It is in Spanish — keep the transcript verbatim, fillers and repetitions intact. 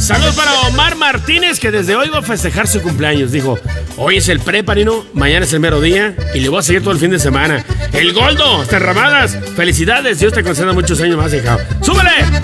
Saludos para Omar Martínez, que desde hoy va a festejar su cumpleaños. Dijo, hoy es el preparino, mañana es el mero día y le voy a seguir todo el fin de semana. El Goldo, hasta Ramadas. Felicidades, Dios te conceda muchos años más, hija. ¡Súbele!